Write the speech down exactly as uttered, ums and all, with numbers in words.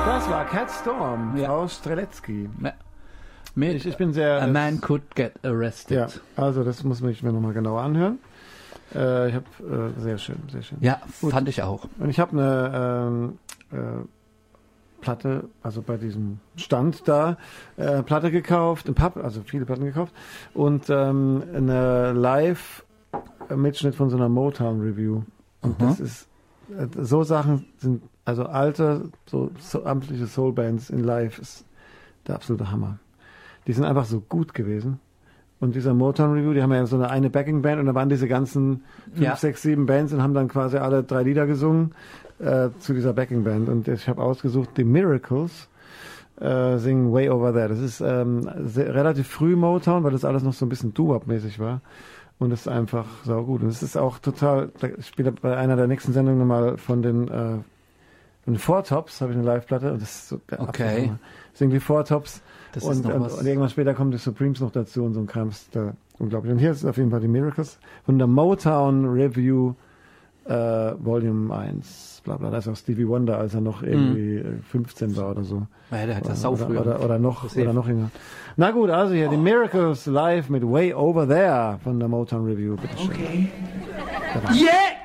Das war Cat Storm, Ja. Frau Streletzky. Ja. Mit Ich, ich bin sehr... A Man Could Get Arrested. Ja, also das muss ich mir nochmal genauer anhören. Äh, ich habe äh, sehr schön, sehr schön. Ja, Gut. fand ich auch. Und ich habe eine ähm, äh, Platte, also bei diesem Stand da, äh, Platte gekauft, ein Pub, also viele Platten gekauft und ähm, eine Live-Mitschnitt von so einer Motown-Review. Und Mhm. das ist, äh, so Sachen sind, also alte, so, so amtliche Soul-Bands in Live ist der absolute Hammer. Die sind einfach so gut gewesen. Und dieser Motown-Review, die haben ja so eine, eine Backing-Band und da waren diese ganzen fünf, Ja. sechs, sieben Bands und haben dann quasi alle drei Lieder gesungen äh, zu dieser Backing-Band. Und ich habe ausgesucht, die Miracles äh, singen Way Over There. Das ist ähm, sehr, relativ früh Motown, weil das alles noch so ein bisschen Doo-Wop-mäßig war. Und das ist einfach saugut. Und es ist auch total, ich spiele bei einer der nächsten Sendungen nochmal von den äh, von den Four Tops, habe ich eine Live-Platte und das ist so der Okay. absolute Hammer. Singen die Four Tops. Das Und, ist noch und, was. und irgendwann später kommen die Supremes noch dazu und so ein Kram ist da unglaublich. Und hier ist auf jeden Fall die Miracles von der Motown Review äh, Volume eins. Bla bla. Da ist auch Stevie Wonder, als er noch irgendwie äh, fünfzehn war oder so. Ja, der hat das sau Oder, früher. oder, oder noch gesehen. oder noch jünger. Na gut, also hier die Miracles live mit Way Over There von der Motown Review. Bitte schön. Okay. Yeah!